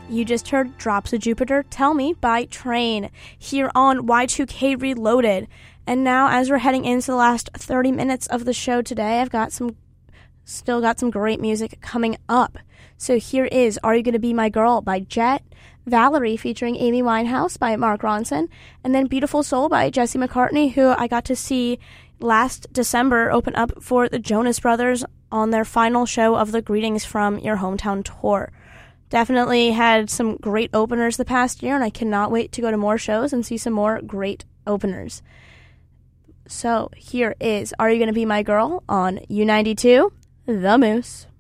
You just heard Drops of Jupiter, Tell Me by Train, here on Y2K Reloaded. And now, as we're heading into the last 30 minutes of the show today, I've got still got some great music coming up. So here is Are You Gonna Be My Girl by Jet, Valerie featuring Amy Winehouse by Mark Ronson, and then Beautiful Soul by Jesse McCartney, who I got to see last December open up for the Jonas Brothers on their final show of the Greetings from Your Hometown tour. Definitely had some great openers the past year, and I cannot wait to go to more shows and see some more great openers. So here is Are You Gonna Be My Girl on U92, The Moose.